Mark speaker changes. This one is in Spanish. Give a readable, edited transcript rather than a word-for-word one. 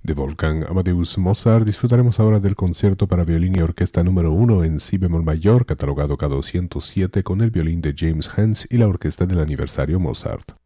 Speaker 1: De Wolfgang Amadeus Mozart disfrutaremos ahora del concierto para violín y orquesta número 1 en si bemol mayor, catalogado K207 con el violín de James Hens y la orquesta del aniversario Mozart.